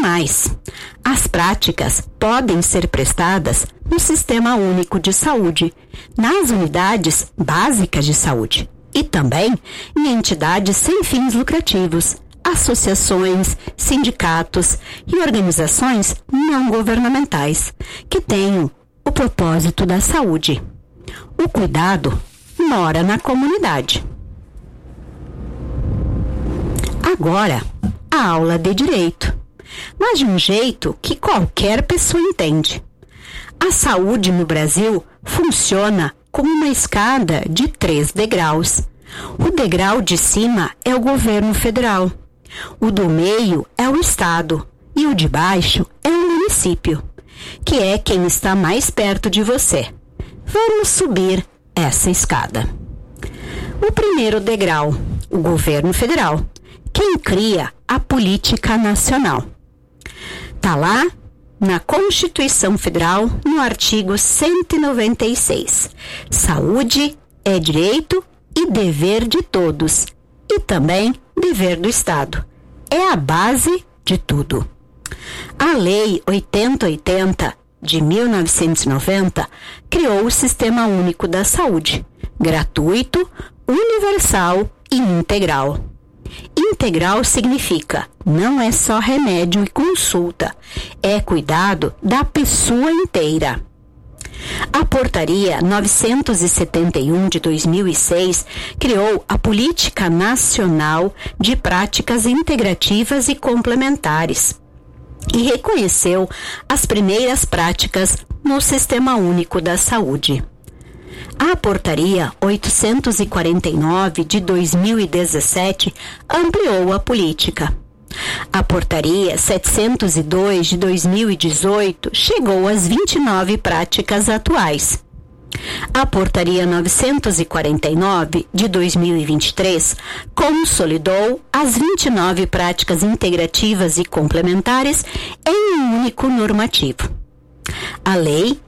mais, as práticas podem ser prestadas no Sistema Único de Saúde, nas unidades básicas de saúde e também em entidades sem fins lucrativos, associações, sindicatos e organizações não governamentais que tenham o propósito da saúde. O cuidado mora na comunidade. Agora, a aula de direito, mas de um jeito que qualquer pessoa entende. A saúde no Brasil funciona como uma escada de 3 degraus. O degrau de cima é o governo federal, o do meio é o estado e o de baixo é o município, que é quem está mais perto de você. Vamos subir essa escada. O primeiro degrau, o governo federal, quem cria a política nacional. Está lá na Constituição Federal, no artigo 196. Saúde é direito e dever de todos, e também dever do Estado. É a base de tudo. A Lei 8080 de 1990 criou o Sistema Único da Saúde, gratuito, universal e integral. Integral significa não é só remédio e consulta, é cuidado da pessoa inteira. A Portaria 971 de 2006 criou a Política Nacional de Práticas Integrativas e Complementares e reconheceu as primeiras práticas no Sistema Único da Saúde. A Portaria 849 de 2017 ampliou a política. A Portaria 702 de 2018 chegou às 29 práticas atuais. A Portaria 949 de 2023 consolidou as 29 práticas integrativas e complementares em um único normativo. A Lei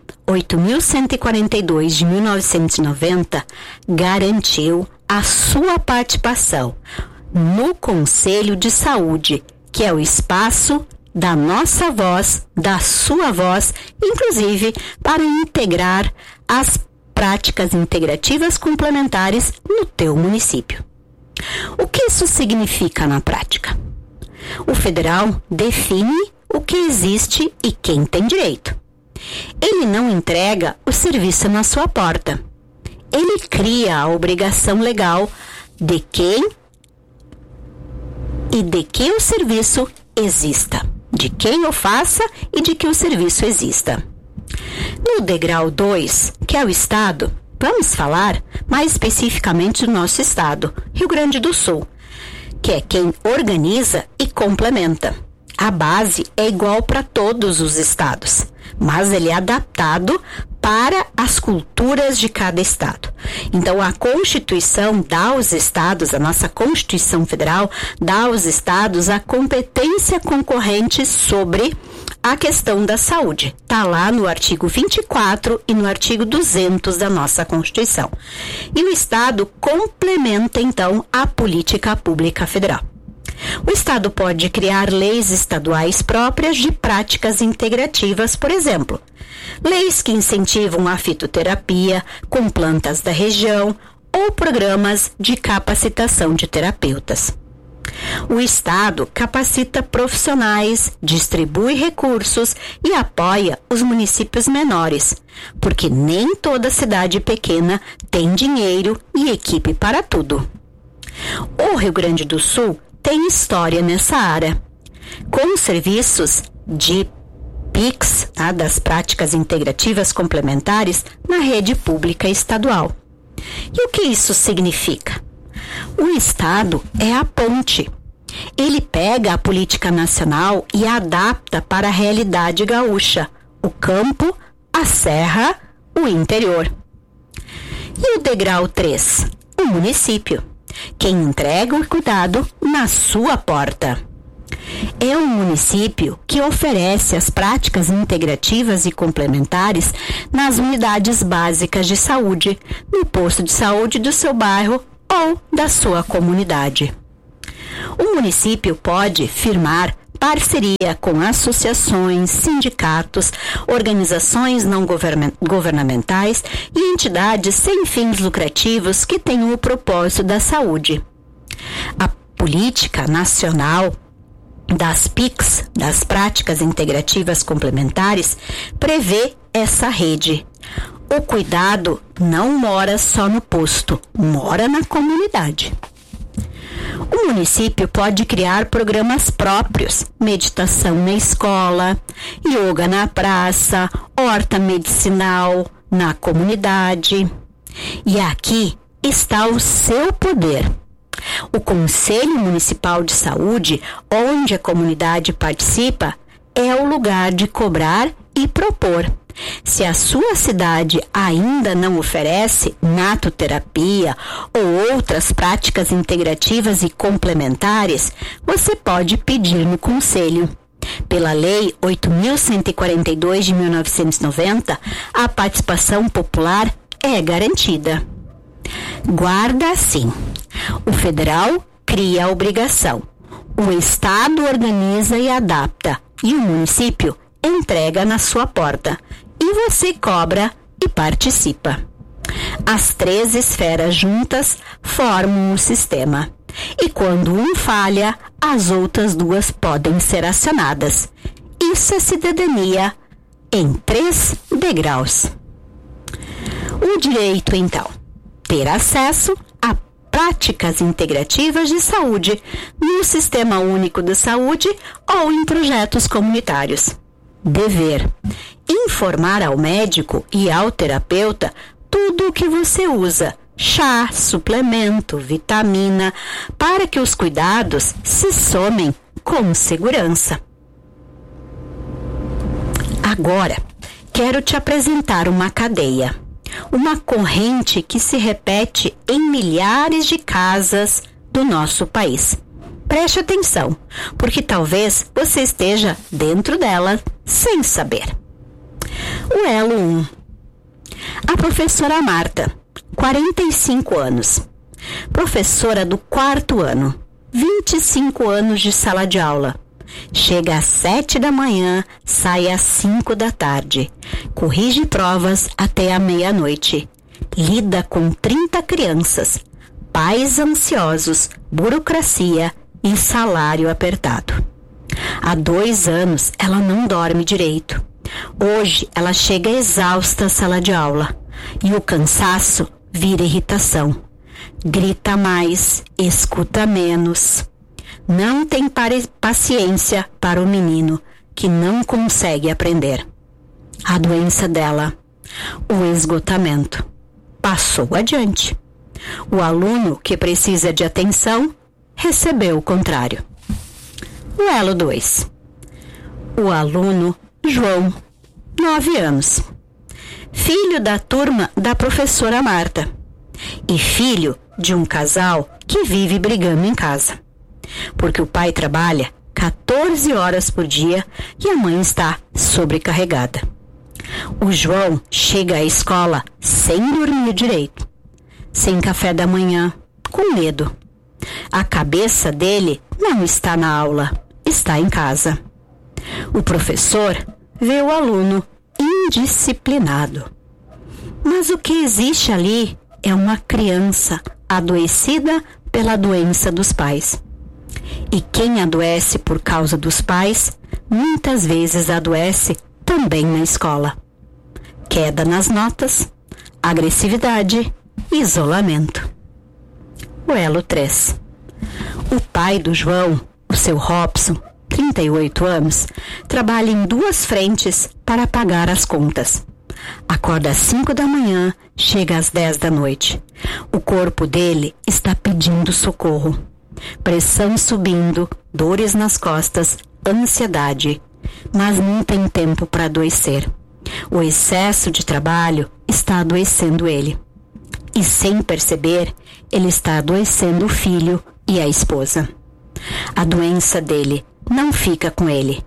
8.142 de 1990 garantiu a sua participação no Conselho de Saúde, que é o espaço da nossa voz, da sua voz, inclusive para integrar as práticas integrativas complementares no teu município. O que isso significa na prática? O federal define o que existe e quem tem direito. Ele não entrega o serviço na sua porta. Ele cria a obrigação legal de quem e de que o serviço exista, de quem o faça e de que o serviço exista. No degrau 2, que é o Estado, vamos falar mais especificamente do nosso Estado, Rio Grande do Sul, que é quem organiza e complementa. A base é igual para todos os estados, mas ele é adaptado para as culturas de cada estado. Então, a Constituição dá aos estados, a nossa Constituição Federal, dá aos estados a competência concorrente sobre a questão da saúde. Está lá no artigo 24 e no artigo 200 da nossa Constituição. E o estado complementa, então, a política pública federal. O Estado pode criar leis estaduais próprias de práticas integrativas, por exemplo, leis que incentivam a fitoterapia com plantas da região ou programas de capacitação de terapeutas. O Estado capacita profissionais, distribui recursos e apoia os municípios menores, porque nem toda cidade pequena tem dinheiro e equipe para tudo. O Rio Grande do Sul tem história nessa área, com os serviços de PICs, das práticas integrativas complementares, na rede pública estadual. E o que isso significa? O Estado é a ponte. Ele pega a política nacional e a adapta para a realidade gaúcha, o campo, a serra, o interior. E o degrau 3, o município, quem entrega o cuidado na sua porta. É um município que oferece as práticas integrativas e complementares nas unidades básicas de saúde, no posto de saúde do seu bairro ou da sua comunidade. O município pode firmar parceria com associações, sindicatos, organizações não governamentais e entidades sem fins lucrativos que tenham o propósito da saúde. A política nacional das PICs, das práticas integrativas complementares, prevê essa rede. O cuidado não mora só no posto, mora na comunidade. O município pode criar programas próprios, meditação na escola, yoga na praça, horta medicinal na comunidade. E aqui está o seu poder. O Conselho Municipal de Saúde, onde a comunidade participa, é o lugar de cobrar e propor. Se a sua cidade ainda não oferece natoterapia ou outras práticas integrativas e complementares, você pode pedir no Conselho. Pela Lei 8.142 de 1990, a participação popular é garantida. Guarda assim: o federal cria a obrigação, o estado organiza e adapta, e o município entrega na sua porta. E você cobra e participa. As 3 esferas juntas formam o sistema. E quando um falha, as outras 2 podem ser acionadas. Isso é cidadania em 3 degraus. O direito, então, ter acesso a práticas integrativas de saúde no Sistema Único de Saúde ou em projetos comunitários. Dever: informar ao médico e ao terapeuta tudo o que você usa, chá, suplemento, vitamina, para que os cuidados se somem com segurança. Agora, quero te apresentar uma cadeia, uma corrente que se repete em milhares de casas do nosso país. Preste atenção, porque talvez você esteja dentro dela sem saber. O elo 1. A professora Marta, 45 anos. Professora do 4º ano, 25 anos de sala de aula. Chega às 7 da manhã, sai às 5 da tarde. Corrige provas até a meia-noite. Lida com 30 crianças, pais ansiosos, burocracia e salário apertado. Há 2 anos ela não dorme direito. Hoje ela chega exausta à sala de aula e o cansaço vira irritação. Grita mais, escuta menos. Não tem paciência para o menino que não consegue aprender. A doença dela, o esgotamento, passou adiante. O aluno que precisa de atenção recebeu o contrário. O elo 2. O aluno João, 9 anos. Filho da turma da professora Marta e filho de um casal que vive brigando em casa, porque o pai trabalha 14 horas por dia e a mãe está sobrecarregada. O João chega à escola sem dormir direito, sem café da manhã, com medo. A cabeça dele não está na aula, está em casa. O professor vê o aluno indisciplinado. Mas o que existe ali é uma criança adoecida pela doença dos pais. E quem adoece por causa dos pais, muitas vezes adoece também na escola. Queda nas notas, agressividade e isolamento. O elo 3. O pai do João, o seu Robson, 38 anos, trabalha em 2 frentes para pagar as contas. Acorda às 5 da manhã, chega às 10 da noite. O corpo dele está pedindo socorro. Pressão subindo, dores nas costas, ansiedade. Mas não tem tempo para adoecer. O excesso de trabalho está adoecendo ele. E sem perceber, ele está adoecendo o filho e a esposa. A doença dele não fica com ele.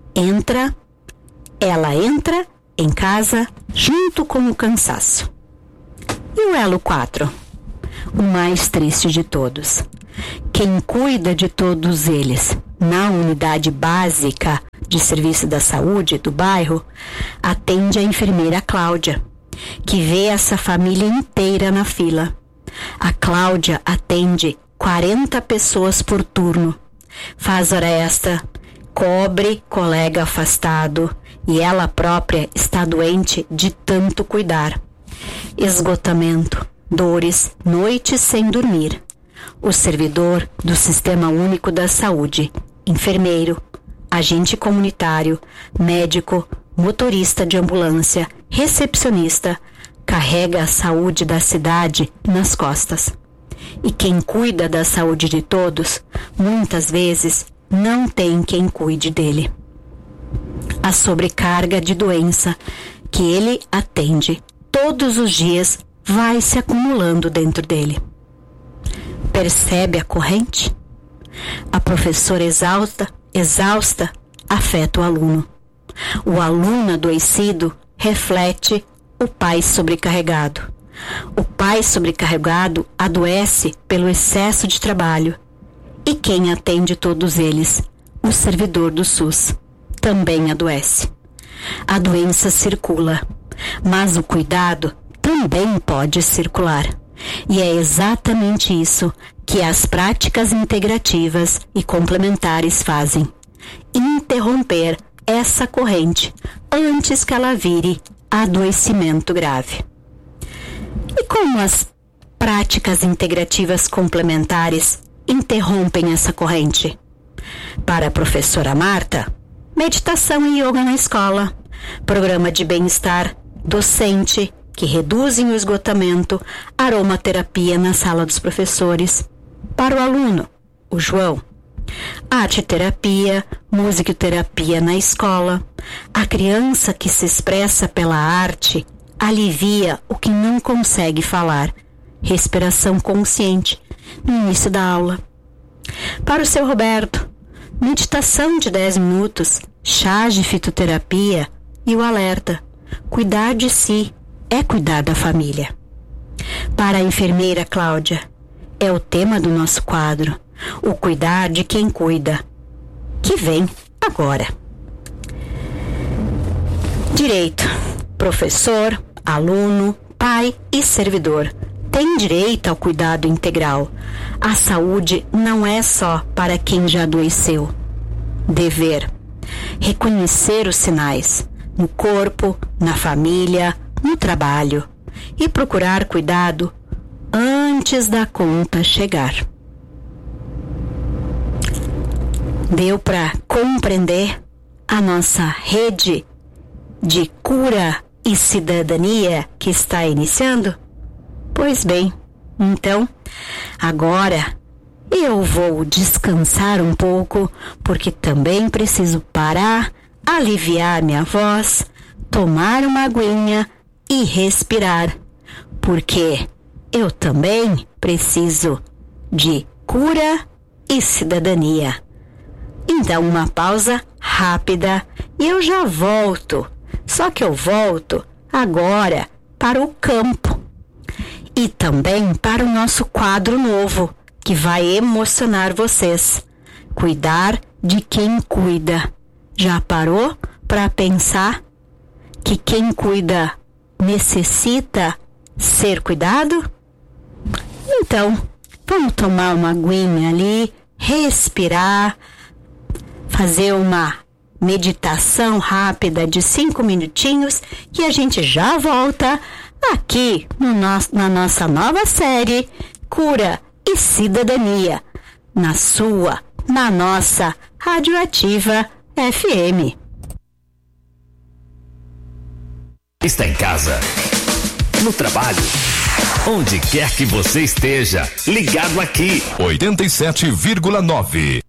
Ela entra em casa junto com o cansaço. E o elo 4, o mais triste de todos. Quem cuida de todos eles, na unidade básica de serviço da saúde do bairro, atende a enfermeira Cláudia, que vê essa família inteira na fila. A Cláudia atende 40 pessoas por turno, faz hora extra, cobre colega afastado e ela própria está doente de tanto cuidar. Esgotamento, dores, noites sem dormir. O servidor do Sistema Único da Saúde, enfermeiro, agente comunitário, médico, motorista de ambulância, recepcionista, carrega a saúde da cidade nas costas. E quem cuida da saúde de todos, muitas vezes, não tem quem cuide dele. A sobrecarga de doença que ele atende todos os dias vai se acumulando dentro dele. Percebe a corrente? A professora exausta afeta o aluno. O aluno adoecido reflete o pai sobrecarregado. O pai sobrecarregado adoece pelo excesso de trabalho. E quem atende todos eles, o servidor do SUS, também adoece. A doença circula, mas o cuidado também pode circular. E é exatamente isso que as práticas integrativas e complementares fazem: interromper essa corrente antes que ela vire adoecimento grave. E como as práticas integrativas complementares interrompem essa corrente? Para a professora Marta, meditação e yoga na escola, programa de bem-estar docente que reduzem o esgotamento, aromaterapia na sala dos professores. Para o aluno, o João, arte-terapia, musicoterapia na escola. A criança que se expressa pela arte alivia o que não consegue falar. Respiração consciente no início da aula. Para o seu Roberto, meditação de 10 minutos, chá de fitoterapia e o alerta: cuidar de si é cuidar da família. Para a enfermeira Cláudia, é o tema do nosso quadro, o cuidar de quem cuida, que vem agora. Direito: professor, aluno, pai e servidor têm direito ao cuidado integral. A saúde não é só para quem já adoeceu. Dever: reconhecer os sinais no corpo, na família, no trabalho e procurar cuidado antes da conta chegar. Deu para compreender a nossa rede de cura e cidadania que está iniciando? Pois bem, então, agora eu vou descansar um pouco, porque também preciso parar, aliviar minha voz, tomar uma aguinha e respirar, porque eu também preciso de cura e cidadania. Então, uma pausa rápida e eu já volto. Só que eu volto agora para o campo e também para o nosso quadro novo, que vai emocionar vocês. Cuidar de quem cuida. Já parou para pensar que quem cuida necessita ser cuidado? Então, vamos tomar uma aguinha ali, respirar, fazer uma meditação rápida de 5 minutinhos e a gente já volta aqui na nossa nova série Cura e Cidadania, na nossa Radioativa FM. Está em casa, no trabalho, onde quer que você esteja, ligado aqui. 87,9.